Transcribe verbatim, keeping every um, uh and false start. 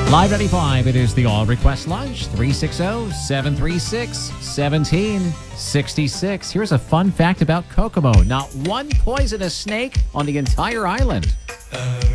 Live ninety-five, it is the All Request Lunch, three six zero, seven three six, one seven six six. Here's a fun fact about Kokomo. Not one poisonous snake on the entire island.